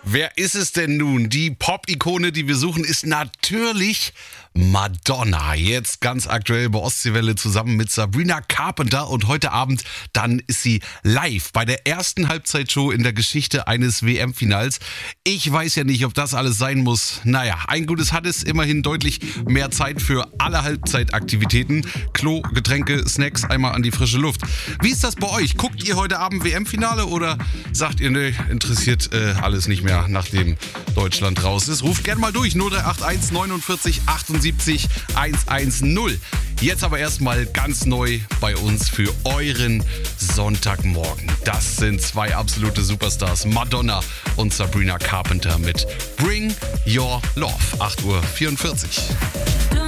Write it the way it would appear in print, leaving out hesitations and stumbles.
Wer ist es denn nun? Die Pop-Ikone, die wir suchen, ist natürlich Madonna. Jetzt ganz aktuell bei Ostseewelle zusammen mit Sabrina Carpenter. Und heute Abend dann ist sie live bei der ersten Halbzeitshow in der Geschichte eines WM-Finals. Ich weiß ja nicht, ob das alles sein muss. Naja, ein Gutes hat es, immerhin deutlich mehr Zeit für alle Halbzeitaktivitäten. Klo, Getränke, Snacks, einmal an die frische Luft. Wie ist das bei euch? Guckt ihr heute Abend WM-Finale oder sagt ihr, ne, interessiert alles nicht mehr, nachdem Deutschland raus ist? Ruft gerne mal durch, 0381 49 78 110. Jetzt aber erstmal ganz neu bei uns für euren Sonntagmorgen. Das sind zwei absolute Superstars, Madonna und Sabrina Carpenter mit Bring Your Love, 8:44 Uhr.